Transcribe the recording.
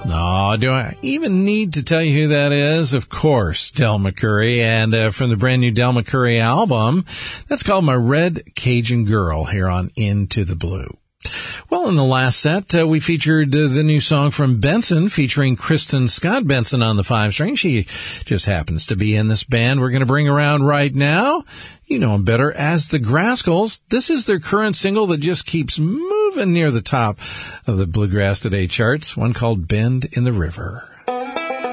Oh, do I even need to tell you who that is? Of course, Del McCoury, and from the brand new Del McCoury album, that's called My Red Cajun Girl, here on Into the Blue. Well, in the last set, we featured the new song from Benson featuring Kristen Scott Benson on the 5-string. She just happens to be in this band we're going to bring around right now. You know them better as the Grascals. This is their current single that just keeps moving near the top of the Bluegrass Today charts, one called Bend in the River.